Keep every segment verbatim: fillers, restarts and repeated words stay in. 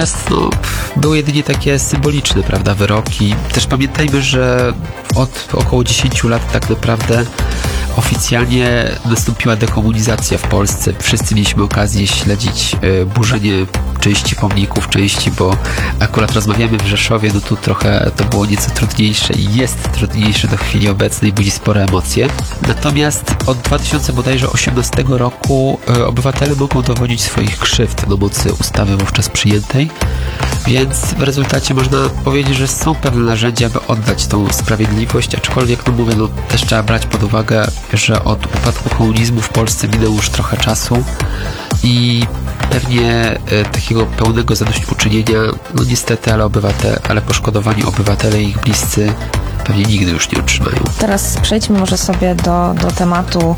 Natomiast no, były jedynie takie symboliczne, prawda, wyroki. Też pamiętajmy, że od około dziesięciu lat tak naprawdę oficjalnie nastąpiła dekomunizacja w Polsce. Wszyscy mieliśmy okazję śledzić e, burzenie części pomników, części, bo akurat rozmawiamy w Rzeszowie, no tu trochę to było nieco trudniejsze i jest trudniejsze do chwili obecnej, budzi spore emocje. Natomiast od dwa tysiące osiemnastego roku e, obywatele mogą dowodzić swoich krzywd na mocy ustawy wówczas przyjętej, więc w rezultacie można powiedzieć, że są pewne narzędzia, by oddać tą sprawiedliwość, aczkolwiek, no mówię, no też trzeba brać pod uwagę, że od upadku komunizmu w Polsce minęło już trochę czasu i pewnie e, takiego pełnego zadośćuczynienia, no niestety, ale obywatele, ale poszkodowani obywatele i ich bliscy pewnie nigdy już nie otrzymają. Teraz przejdźmy może sobie do, do tematu um,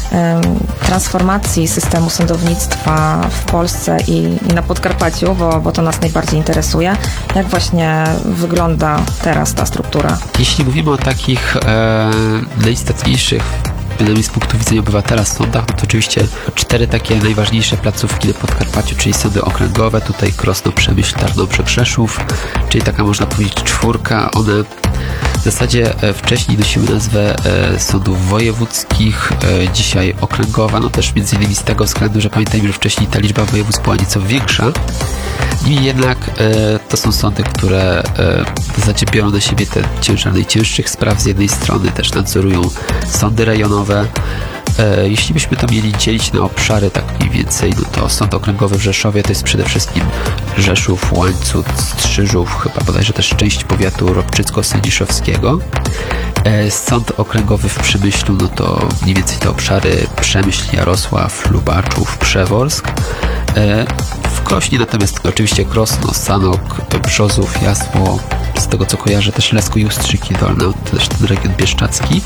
transformacji systemu sądownictwa w Polsce i, i na Podkarpaciu, bo, bo to nas najbardziej interesuje. Jak właśnie wygląda teraz ta struktura? Jeśli mówimy o takich e, najistotniejszych, przynajmniej z punktu widzenia obywatela, sądach, no to oczywiście cztery takie najważniejsze placówki na Podkarpaciu, czyli sądy okręgowe, tutaj Krosno, Przemyśl, Tarnobrzeg, Rzeszów, czyli taka można powiedzieć czwórka. One w zasadzie wcześniej nosiły nazwę e, sądów wojewódzkich, e, dzisiaj okręgowa, no też między innymi z tego względu, że pamiętajmy, że wcześniej ta liczba województw była nieco większa. Niemniej jednak e, to są sądy, które e, w zasadzie biorą na siebie ten ciężar najcięższych spraw z jednej strony, też nadzorują sądy rejonowe. E, jeśli byśmy to mieli dzielić na obszary tak mniej więcej, no to sąd okręgowy w Rzeszowie to jest przede wszystkim Rzeszów, Łańcut, Strzyżów, chyba bodajże też część powiatu ropczycko-sędziszowskiego. E, sąd okręgowy w Przemyślu, no to mniej więcej te obszary Przemyśl, Jarosław, Lubaczów, Przeworsk. E, w Krośnie natomiast oczywiście Krosno, Sanok, Brzozów, Jasło, z tego co kojarzę też Lesko i Ustrzyki Dolne, to też ten region bieszczacki.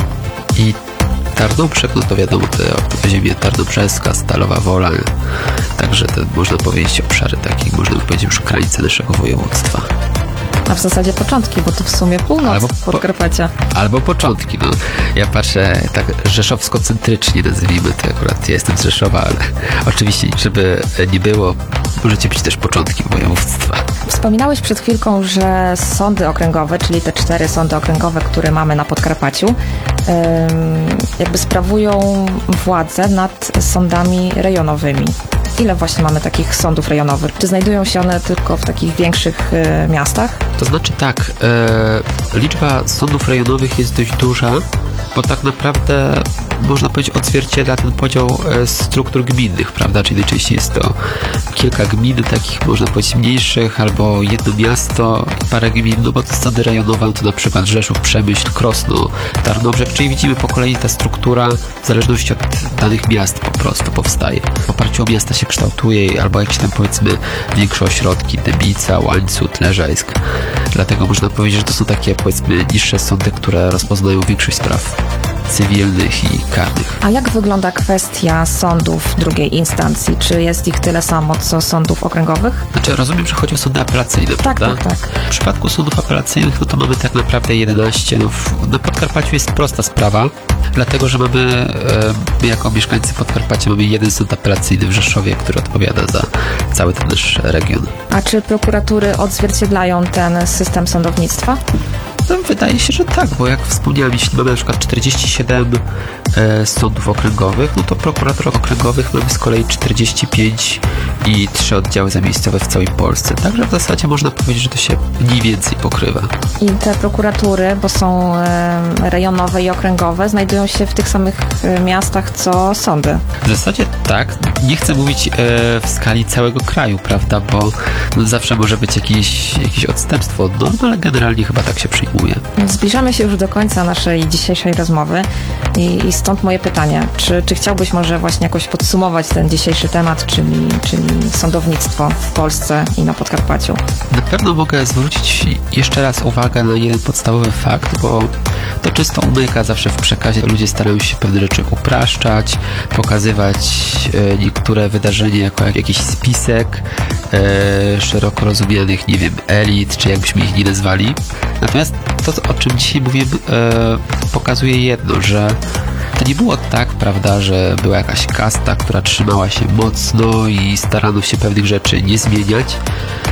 I Tarnobrzeg, no to wiadomo, to ziemia tarnobrzeska, Stalowa Wola, także to można powiedzieć obszary takie, można powiedzieć już krańce naszego województwa. A w zasadzie początki, bo to w sumie północ albo po, Podkarpacia. Albo początki, no. Ja patrzę tak rzeszowsko-centrycznie, nazwijmy to, akurat ja jestem z Rzeszowa, ale oczywiście, żeby nie było, możecie być też początki województwa. Wspominałeś przed chwilką, że sądy okręgowe, czyli te cztery sądy okręgowe, które mamy na Podkarpaciu, jakby sprawują władzę nad sądami rejonowymi. Ile właśnie mamy takich sądów rejonowych? Czy znajdują się one tylko w takich większych y, miastach? To znaczy tak, e, liczba sądów rejonowych jest dość duża, bo tak naprawdę można powiedzieć odzwierciedla ten podział e, struktur gminnych, prawda? Czyli najczęściej jest to kilka gmin, takich można powiedzieć mniejszych, albo jedno miasto i parę gmin, no bo to sądy rejonowe to na przykład Rzeszów, Przemyśl, Krosno, Tarnobrzeg, czyli widzimy po kolei ta struktura w zależności od danych miast po prostu powstaje. W oparciu o miasta się kształtuje, albo jakieś tam powiedzmy większe ośrodki, Dębica, Łańcut, Leżajsk. Dlatego można powiedzieć, że to są takie powiedzmy niższe sądy, które rozpoznają większość spraw cywilnych i karnych. A jak wygląda kwestia sądów drugiej instancji? Czy jest ich tyle samo, co sądów okręgowych? Znaczy, rozumiem, że chodzi o sądy apelacyjne, tak, prawda? Tak, tak. W przypadku sądów apelacyjnych, no to mamy tak naprawdę jedenaście. No w, na Podkarpaciu jest prosta sprawa, dlatego, że mamy, e, my jako mieszkańcy Podkarpacia mamy jeden sąd apelacyjny w Rzeszowie, który odpowiada za cały ten nasz region. A czy prokuratury odzwierciedlają ten system sądownictwa? No, wydaje się, że tak, bo jak wspomniałem, jeśli mamy na przykład czterdzieści siedem e, sądów okręgowych, no to prokuratorów okręgowych mamy z kolei czterdzieści pięć i trzy oddziały zamiejscowe w całej Polsce. Także w zasadzie można powiedzieć, że to się mniej więcej pokrywa. I te prokuratury, bo są e, rejonowe i okręgowe, znajdują się w tych samych e, miastach, co sądy? W zasadzie tak. Nie chcę mówić e, w skali całego kraju, prawda, bo no, zawsze może być jakieś, jakieś odstępstwo od norm, ale generalnie chyba tak się przyjmuje. Zbliżamy się już do końca naszej dzisiejszej rozmowy i, i stąd moje pytanie. Czy, czy chciałbyś może właśnie jakoś podsumować ten dzisiejszy temat, czyli, czyli sądownictwo w Polsce i na Podkarpaciu? Na pewno mogę zwrócić jeszcze raz uwagę na jeden podstawowy fakt, bo to często umyka zawsze w przekazie. Ludzie starają się pewne rzeczy upraszczać, pokazywać e, niektóre wydarzenia jako jakiś spisek e, szeroko rozumianych, nie wiem, elit, czy jakbyśmy ich nie nazwali. Natomiast to, o czym dzisiaj mówię, e, pokazuje jedno, że to nie było tak, prawda, że była jakaś kasta, która trzymała się mocno i starano się pewnych rzeczy nie zmieniać.